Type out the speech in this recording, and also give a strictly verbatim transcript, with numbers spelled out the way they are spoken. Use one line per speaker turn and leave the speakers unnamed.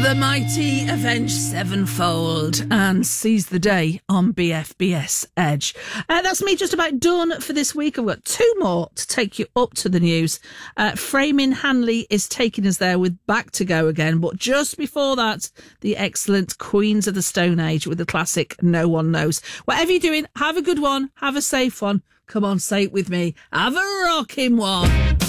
The mighty Avenged Sevenfold and Seize the Day on B F B S Edge. Uh, that's me just about done for this week. I've got two more to take you up to the news. Uh, Framing Hanley is taking us there with Back to Go Again. But just before that, the excellent Queens of the Stone Age with the classic No One Knows. Whatever you're doing, have a good one. Have a safe one. Come on, say it with me. Have a rocking one.